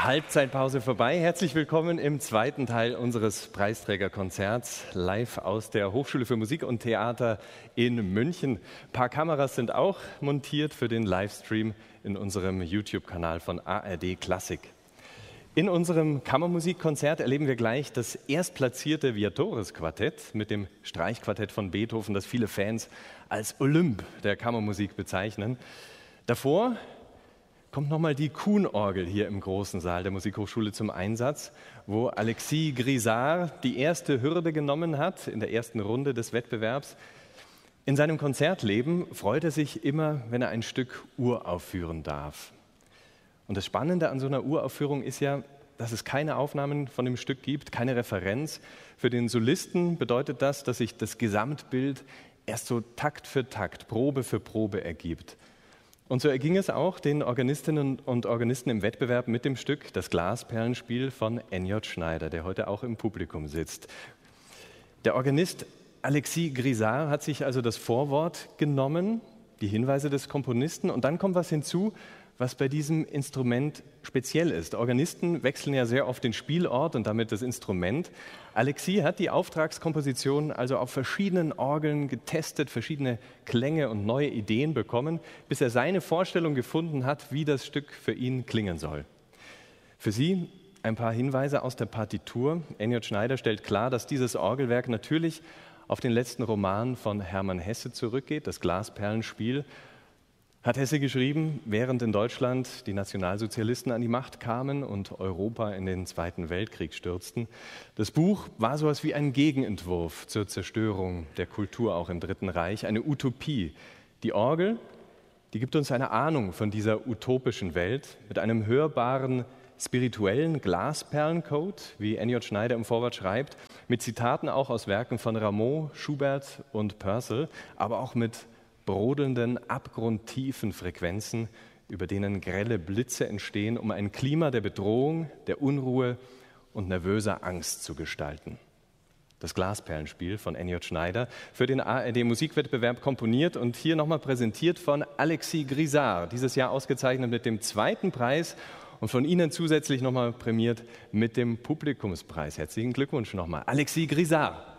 Halbzeitpause vorbei. Herzlich willkommen im zweiten Teil unseres Preisträgerkonzerts live aus der Hochschule für Musik und Theater in München. Ein paar Kameras sind auch montiert für den Livestream in unserem YouTube-Kanal von ARD Klassik. In unserem Kammermusikkonzert erleben wir gleich das erstplatzierte Viatoris-Quartett mit dem Streichquartett von Beethoven, das viele Fans als Olymp der Kammermusik bezeichnen. Davor kommt nochmal die Kuhn-Orgel hier im großen Saal der Musikhochschule zum Einsatz, wo Alexis Grisard die erste Hürde genommen hat in der ersten Runde des Wettbewerbs. In seinem Konzertleben freut er sich immer, wenn er ein Stück uraufführen darf. Und das Spannende an so einer Uraufführung ist ja, dass es keine Aufnahmen von dem Stück gibt, keine Referenz. Für den Solisten bedeutet das, dass sich das Gesamtbild erst so Takt für Takt, Probe für Probe ergibt. Und so erging es auch den Organistinnen und Organisten im Wettbewerb mit dem Stück Das Glasperlenspiel von N.J. Schneider, der heute auch im Publikum sitzt. Der Organist Alexis Grisard hat sich also das Vorwort genommen, die Hinweise des Komponisten, und dann kommt was hinzu, was bei diesem Instrument speziell ist. Organisten wechseln ja sehr oft den Spielort und damit das Instrument. Alexis hat die Auftragskomposition also auf verschiedenen Orgeln getestet, verschiedene Klänge und neue Ideen bekommen, bis er seine Vorstellung gefunden hat, wie das Stück für ihn klingen soll. Für Sie ein paar Hinweise aus der Partitur. N.J. Schneider stellt klar, dass dieses Orgelwerk natürlich auf den letzten Roman von Hermann Hesse zurückgeht, das Glasperlenspiel. Hat Hesse geschrieben, während in Deutschland die Nationalsozialisten an die Macht kamen und Europa in den Zweiten Weltkrieg stürzten. Das Buch war sowas wie ein Gegenentwurf zur Zerstörung der Kultur auch im Dritten Reich, eine Utopie. Die Orgel, die gibt uns eine Ahnung von dieser utopischen Welt mit einem hörbaren, spirituellen Glasperlencode, wie N.J. Schneider im Vorwort schreibt, mit Zitaten auch aus Werken von Rameau, Schubert und Purcell, aber auch mit brodelnden, abgrundtiefen Frequenzen, über denen grelle Blitze entstehen, um ein Klima der Bedrohung, der Unruhe und nervöser Angst zu gestalten. Das Glasperlenspiel von N.J. Schneider, für den ARD-Musikwettbewerb komponiert und hier nochmal präsentiert von Alexis Grisard, dieses Jahr ausgezeichnet mit dem zweiten Preis und von Ihnen zusätzlich nochmal prämiert mit dem Publikumspreis. Herzlichen Glückwunsch nochmal, Alexis Grisard.